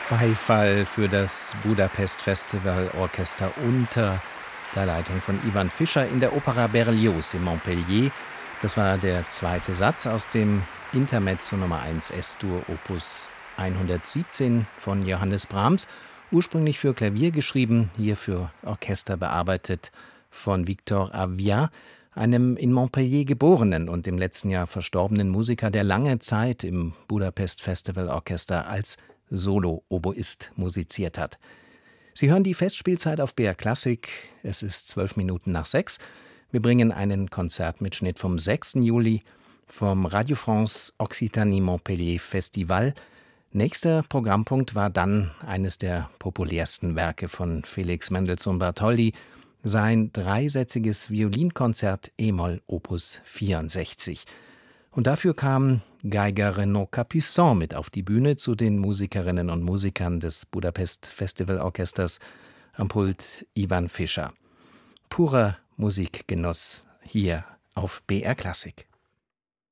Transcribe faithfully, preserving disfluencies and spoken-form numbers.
Beifall für das Budapest Festival Orchester unter der Leitung von Ivan Fischer in der Opera Berlioz in Montpellier. Das war der zweite Satz aus dem Intermezzo Nummer eins S-Dur Opus hundertsiebzehn von Johannes Brahms, ursprünglich für Klavier geschrieben, hier für Orchester bearbeitet von Victor Avia, einem in Montpellier geborenen und im letzten Jahr verstorbenen Musiker, der lange Zeit im Budapest Festival Orchester als Solo-Oboist musiziert hat. Sie hören die Festspielzeit auf B R Klassik. Es ist zwölf Minuten nach sechs. Wir bringen einen Konzertmitschnitt vom sechsten Juli vom Radio France Occitanie Montpellier Festival. Nächster Programmpunkt war dann eines der populärsten Werke von Felix Mendelssohn Bartholdy, sein dreisätziges Violinkonzert e-Moll Opus vierundsechzig. Und dafür kam Geiger Renaud Capuçon mit auf die Bühne zu den Musikerinnen und Musikern des Budapest Festival Orchesters, am Pult Ivan Fischer. Purer Musikgenuss hier auf B R Klassik.